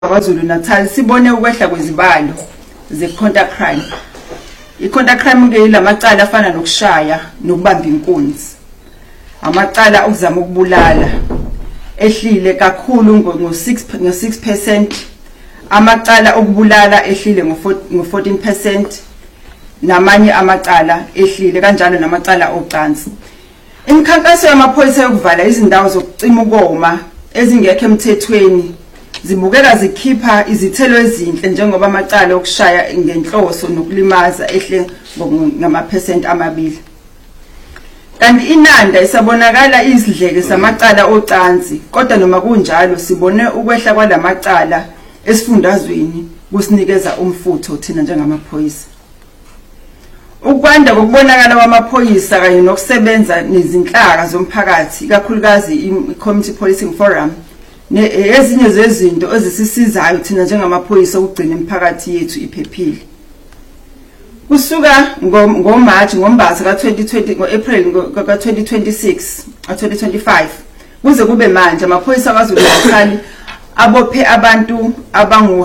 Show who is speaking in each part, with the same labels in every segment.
Speaker 1: kwaZulu Natal sibone ukwehla kwezibalo ze-contact crime. I-contact crime ke ilamacala afana nokushaya nokubamba inkunzi. Amacala okuzama ukubulala ehlile kakhulu ngo6%, amacala okubulala ehlile ngo14%, namanye amacala ehlile kanjalo namacala ocansi. Imikhankaso yamaphoyisa yokuvala izindawo zokucima ukoma ezingekho emthethweni zibukeka zikhipha izithelo ezinhle njengoba amacala okushaya ngenhloso nokulimaza ehle ngama% amabili. Kanti iNanda isabonakala izidleke zamacala ocansi, kodwa noma kunjalo sibone ukwehla kwalamacala esifundazweni kusinikeza umfutho thina njengamaphoyisa. Ukwanda kokubonakala kwamaphoyisa kanye nokusebenza nezinhlaka zomphakathi ikakhulukazi i-Community Policing Forum ezinye zezinto ezisisizayo thina njengamaphoyisa ukugcina imiphakathi yethu iphephile. Kusuka ngoMarch ngoMbasa ka2020 ngoApril ka2025 kuze kube manje amaphoyisa kwaZulu Natal abophe abantu abangu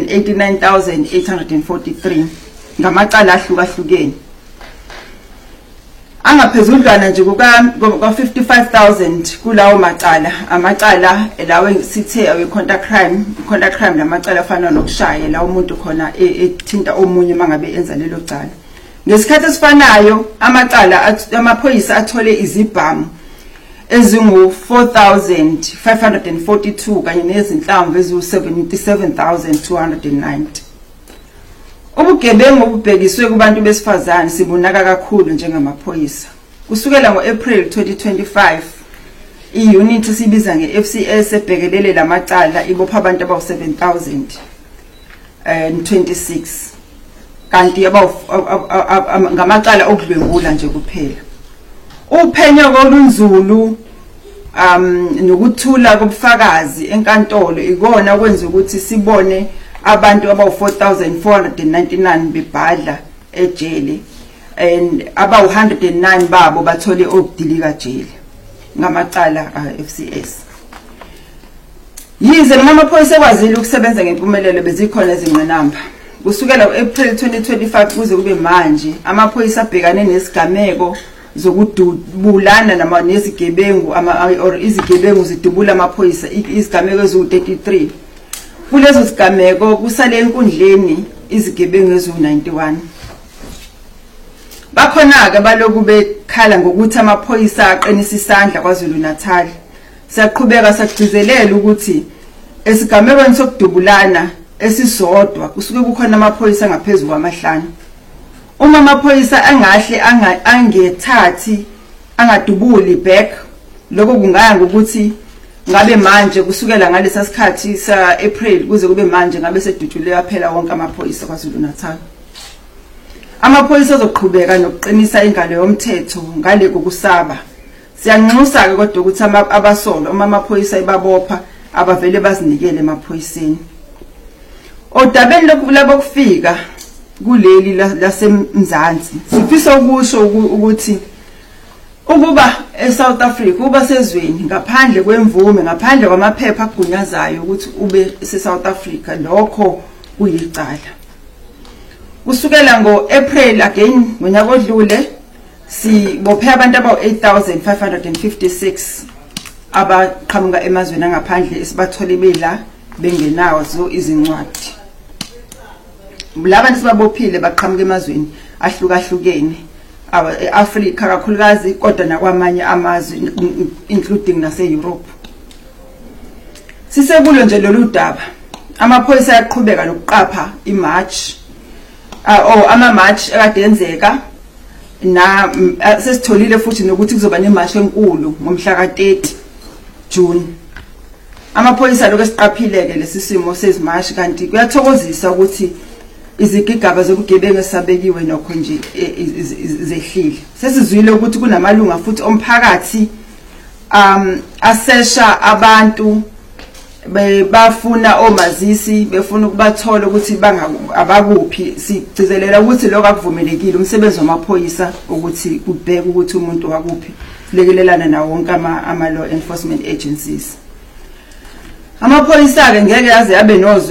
Speaker 1: 189,843 ngamacala ahlukahlukene. Angaphezudlwana nje kuka 55,000 kulawo macala. Amacala lawo sithe awe-contact crime lamacala afana nokushaya la umuntu khona ethinta omunye mangabe enza lelo cala. Ngesikhathi esifanayo amaphoyisa athole izibhamu ezingu 4,542 kanye nezinhlamvu eziwu 77,290. Ubugebengu obubhekiswe kubantu besifazane sibonaka kakhulu njengamaphoyisa. Kusukela ngoApril 2025 i-unit sibiza ngeFCS ebhekelele lamacala ibopha abantu abawu7,026 kanti ngamacala okudlwengula nje kuphela. Uphenyo olunzulu nokuthula kobufakazi enkantolo ikona okwenza ukuthi sibone abantu abawu4,499 bebhadla ejele and abawu109 babo bathole okudilika jele ngamacala FCS. Yize amaphoyisa kwazile ukusebenza ngempumelelo bezikhona izingqinamba. Kusukela ngoApril 2025 kuze kube manje amaphoyisa abhekane nesigameko zokudubulana nezigebengu izigebengu zidubula amaphoyisa izigameko eziwu33. Kulezo zigameko kusale enkundleni izigebengu eziwu91. Bakhona ke baloku bekhala ngokuthi amaphoyisa aqinisa isandla kwaZulu Natal. Siyaqhubeka sagcizelela ukuthi esigamekweni sokudubulana esisodwa kusuke kukhona amaphoyisa ngaphezulu kwama5. Uma amaphoyisa angahle angethathi angadubuli back lokho kungaya ngokuthi ngabe manje kusukela ngalesa sikhathi saApril kuze kube manje ngabe sedutshule phela wonke amaphoyisa kwaZulu Natal. Amaphoyisa azoqhubeka nokuqinisa ingalo yomthetho ngale kokusaba. Siyanxusa ke kodwa ukuthi abasolo uma amaphoyisa ebabopha abavele bazinikele emaphoyiseni. Odabeni lokufika kuleli lasemzansi sifisa ukusho ukuthi ukuba eSouth Africa uba sezweni ngaphandle kwemvume ngaphandle kwamaphepha agunyazayo ukuthi ube eSouth Africa lokho kuyicala. Kusukela ngoApril again ngonyaka odlule sibophe abantu abawu8,556 abaqhamuka emazweni angaphandle esibathole bela bengenazo izincwadi. Labantu sibabophile baqhamuka emazweni ahlukahlukene eAfrica kakhulukazi kodwa nakwamanye amazwe including nase-Europe. Sisekulo nje lolu daba amaphoyisa ayaqhubeka nokuqapha iMarch ama-March akadenzeka na sesitholile futhi nokuthi kuzoba neMarch enkulu ngomhla ka30 June. Amaphoyisa lokho esiqaphile ke lesisimo sezimarch kanti kuyathokozisa ukuthi izigigaba zobugebengu esabekiwe nokho nje zehlile. Sesizwile ukuthi kunamalunga futhi omphakathi asesha abantu bafuna omazisi befuna ukubathola ukuthi abakuphi. Sigcizelela ukuthi lokho akuvumelekile umsebenzi wamaphoyisa ukuthi kubheke ukuthi umuntu wakuphi lekelelana nawo wonke ama law enforcement agencies. amaphoyisa ke ngeke yaze yabe nozwi